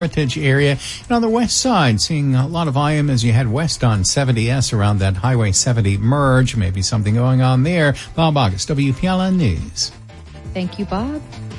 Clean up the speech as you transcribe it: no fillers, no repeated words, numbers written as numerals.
Heritage area. And on the west side, seeing a lot of volume as you head west on 70S around that Highway 70 merge. Maybe something going on there. Bob August, WPLN News. Thank you, Bob.